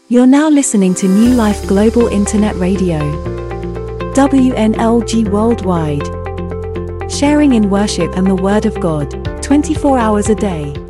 You're now listening to New Life Global Internet Radio, WNLG Worldwide, sharing in worship and the Word of God, 24 hours a day.